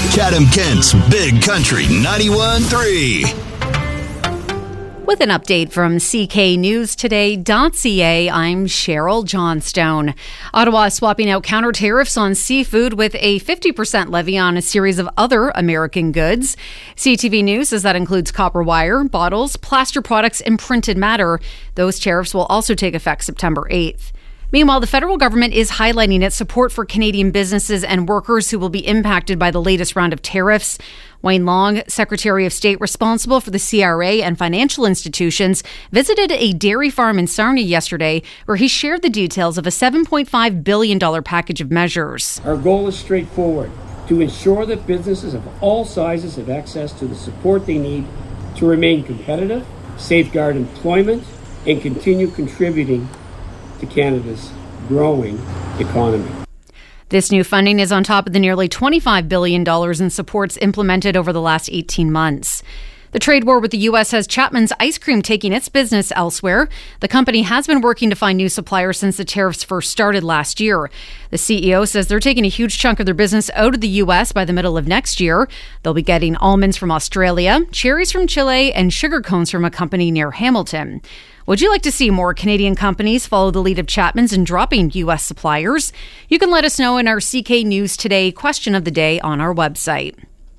Chatham-Kent's Big Country 91.3. With an update from CKNewsToday.ca, I'm Cheryl Johnstone. Ottawa is swapping out counter tariffs on seafood with a 50% levy on a series of other American goods. CTV News says that includes copper wire, bottles, plaster products, and printed matter. Those tariffs will also take effect September 8th. Meanwhile, the federal government is highlighting its support for Canadian businesses and workers who will be impacted by the latest round of tariffs. Wayne Long, Secretary of State responsible for the CRA and financial institutions, visited a dairy farm in Sarnia yesterday where he shared the details of a $7.5 billion package of measures. Our goal is straightforward: to ensure that businesses of all sizes have access to the support they need to remain competitive, safeguard employment, and continue contributing to Canada's growing economy. This new funding is on top of the nearly $25 billion in supports implemented over the last 18 months. The trade war with the U.S. has Chapman's Ice Cream taking its business elsewhere. The company has been working to find new suppliers since the tariffs first started last year. The CEO says they're taking a huge chunk of their business out of the U.S. by the middle of next year. They'll be getting almonds from Australia, cherries from Chile, and sugar cones from a company near Hamilton. Would you like to see more Canadian companies follow the lead of Chapman's in dropping U.S. suppliers? You can let us know in our CK News Today question of the day on our website.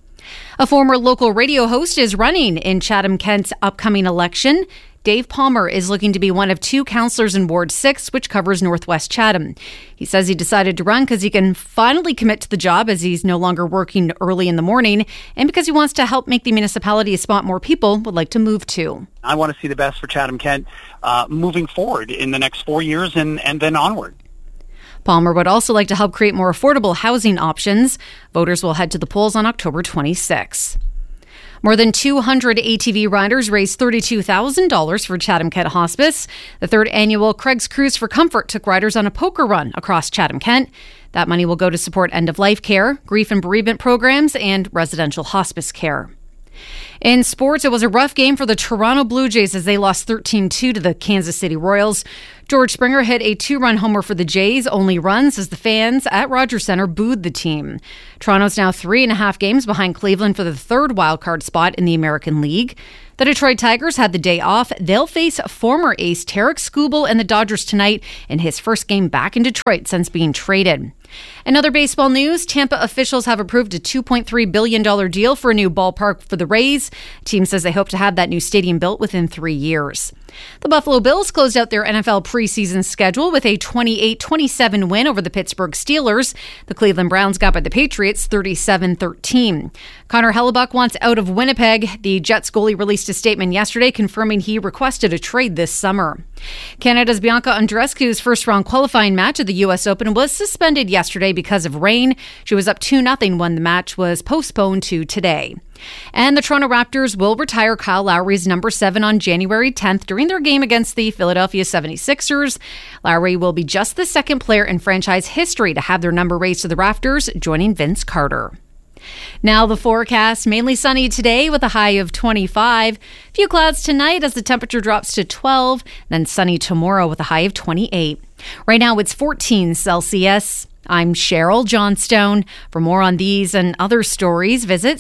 A former local radio host is running in Chatham-Kent's upcoming election. Dave Palmer is looking to be one of two councillors in Ward 6, which covers Northwest Chatham. He says he decided to run because he can finally commit to the job as he's no longer working early in the morning and because he wants to help make the municipality a spot more people would like to move to. I want to see the best for Chatham-Kent moving forward in the next 4 years and then onward. Palmer would also like to help create more affordable housing options. Voters will head to the polls on October 26. More than 200 ATV riders raised $32,000 for Chatham-Kent Hospice. The third annual Craig's Cruise for Comfort took riders on a poker run across Chatham-Kent. That money will go to support end-of-life care, grief and bereavement programs, and residential hospice care. In sports, it was a rough game for the Toronto Blue Jays as they lost 13-2 to the Kansas City Royals. George Springer hit a 2-run homer for the Jays, only runs as the fans at Rogers Centre booed the team. Toronto's now 3.5 games behind Cleveland for the third wildcard spot in the American League. The Detroit Tigers had the day off. They'll face former ace Tarek Skubal and the Dodgers tonight in his first game back in Detroit since being traded. In other baseball news, Tampa officials have approved a $2.3 billion deal for a new ballpark for the Rays. The team says they hope to have that new stadium built within 3 years. The Buffalo Bills closed out their NFL preseason schedule with a 28-27 win over the Pittsburgh Steelers. The Cleveland Browns got by the Patriots 37-13. Connor Hellebuck wants out of Winnipeg. The Jets goalie released a statement yesterday confirming he requested a trade this summer. Canada's Bianca Andreescu's first-round qualifying match at the U.S. Open was suspended yesterday because of rain. She was up 2-0 when the match was postponed to today. And the Toronto Raptors will retire Kyle Lowry's number 7 on January 10th during their game against the Philadelphia 76ers. Lowry will be just the second player in franchise history to have their number raised to the rafters, joining Vince Carter. Now the forecast, mainly sunny today with a high of 25. Few clouds tonight as the temperature drops to 12, then sunny tomorrow with a high of 28. Right now it's 14 Celsius. I'm Cheryl Johnstone. For more on these and other stories, visit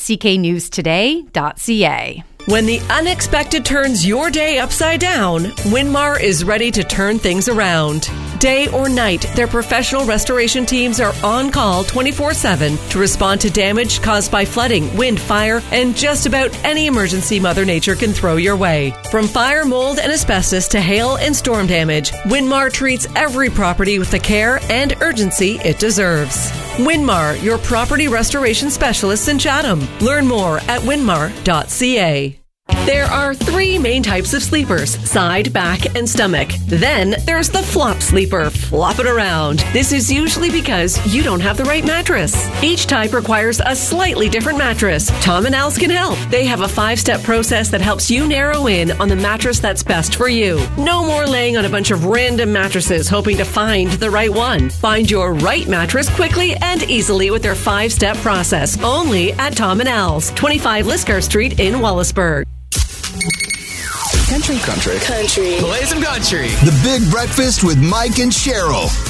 cknewstoday.ca. When the unexpected turns your day upside down, Winmar is ready to turn things around. Day or night, their professional restoration teams are on call 24/7 to respond to damage caused by flooding, wind, fire, and just about any emergency Mother Nature can throw your way. From fire, mold, and asbestos to hail and storm damage, Winmar treats every property with the care and urgency it deserves. Winmar, your property restoration specialists in Chatham. Learn more at winmar.ca. There are 3 main types of sleepers: side, back, and stomach. Then there's the flop sleeper. Flop it around. This is usually because you don't have the right mattress. Each type requires a slightly different mattress. Tom and Al's can help. They have a 5-step process that helps you narrow in on the mattress that's best for you. No more laying on a bunch of random mattresses hoping to find the right one. Find your right mattress quickly and easily with their 5-step process. Only at Tom and Al's, 25 Lisgar Street in Wallaceburg. Country. Play some country. The Big Breakfast with Mike and Cheryl.